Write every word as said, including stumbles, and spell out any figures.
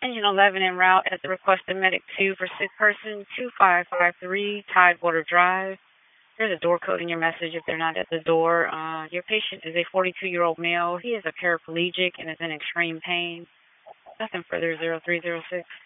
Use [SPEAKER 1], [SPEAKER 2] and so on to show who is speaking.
[SPEAKER 1] Engine eleven en route at the request of Medic two for sick person two five five three Tidewater Drive. There's a door code in your message if they're not at the door. Uh, your patient is a forty-two-year-old male. He is a paraplegic and is in extreme pain. Nothing further, zero three zero six.